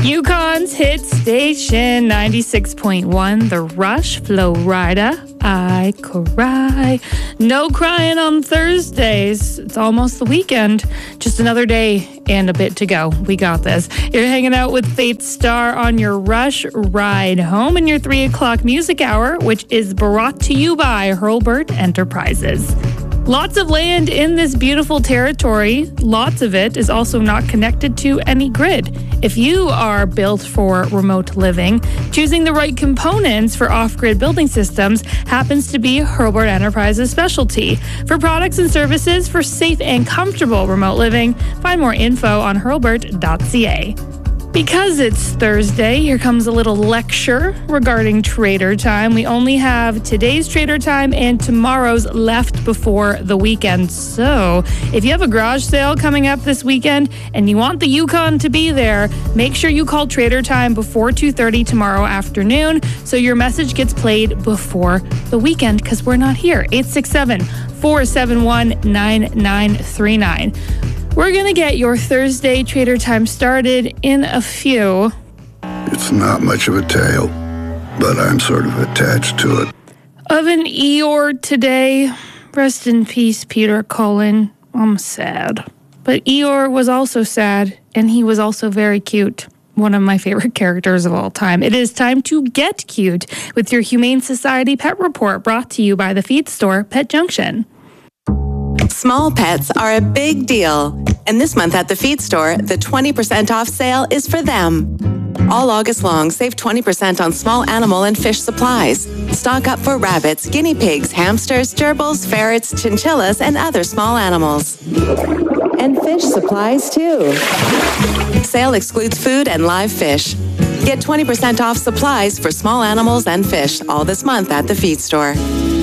Yukon's hit station 96.1, The Rush, Flo Rida, I Cry. No crying on Thursdays. It's almost the weekend. Just another day and a bit to go. We got this. You're hanging out with Faith Star on your Rush ride home in your 3 o'clock music hour, which is brought to you by Hurlburt Enterprises. Lots of land in this beautiful territory. Lots of it is also not connected to any grid. If you are built for remote living, choosing the right components for off-grid building systems happens to be Hurlburt Enterprises' specialty. For products and services for safe and comfortable remote living, find more info on hurlburt.ca. Because it's Thursday, here comes a little lecture regarding Trader Time. We only have today's Trader Time and tomorrow's left before the weekend. So if you have a garage sale coming up this weekend and you want the Yukon to be there, make sure you call Trader Time before 2:30 tomorrow afternoon so your message gets played before the weekend because we're not here. 867-471-9939. We're going to get your Thursday Trader Time started in a few. It's not much of a tale, but I'm sort of attached to it. Of an Eeyore today. Rest in peace, Peter Cullen. I'm sad. But Eeyore was also sad, and he was also very cute. One of my favorite characters of all time. It is time to get cute with your Humane Society Pet Report, brought to you by the feed store, Pet Junction. Small pets are a big deal. And this month at the feed store, the 20% off sale is for them. All August long, save 20% on small animal and fish supplies. Stock up for rabbits, guinea pigs, hamsters, gerbils, ferrets, chinchillas, and other small animals. And fish supplies, too. Sale excludes food and live fish. Get 20% off supplies for small animals and fish all this month at the feed store.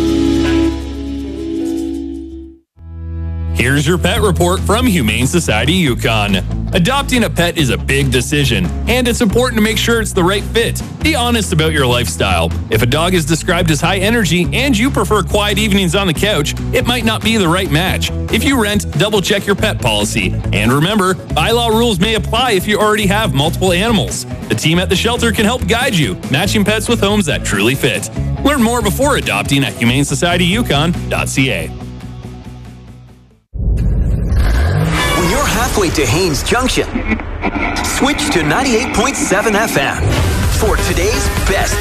Here's your pet report from Humane Society Yukon. Adopting a pet is a big decision, and it's important to make sure it's the right fit. Be honest about your lifestyle. If a dog is described as high energy and you prefer quiet evenings on the couch, it might not be the right match. If you rent, double check your pet policy. And remember, bylaw rules may apply if you already have multiple animals. The team at the shelter can help guide you, matching pets with homes that truly fit. Learn more before adopting at humanesocietyukon.ca. Halfway to Haines Junction, switch to 98.7 FM for today's best